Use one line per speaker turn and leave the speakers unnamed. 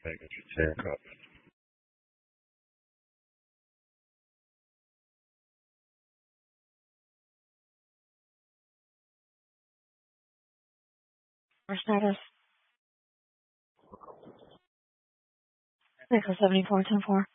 Okay, get your check up.
Our status. Vehicle 7410-4.